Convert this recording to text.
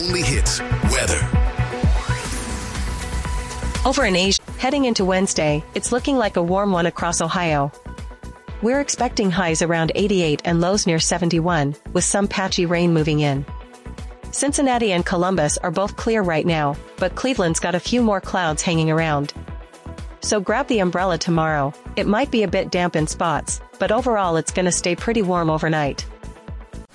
only hits, weather. Over in Asia, heading into Wednesday, it's looking like a warm one across Ohio. We're expecting highs around 88 and lows near 71, with some patchy rain moving in. Cincinnati and Columbus are both clear right now, but Cleveland's got a few more clouds hanging around. So grab the umbrella tomorrow. It might be a bit damp in spots, but overall it's gonna stay pretty warm overnight.